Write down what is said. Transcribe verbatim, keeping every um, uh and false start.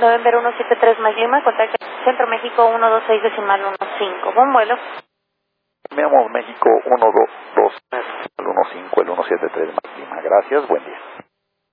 November uno siete tres más Lima, contacto Centro México uno dos seis decimal uno cinco. Buen vuelo. Mi amor, México uno dos dos, el uno cinco, el uno siete tres más Lima. Gracias, buen día.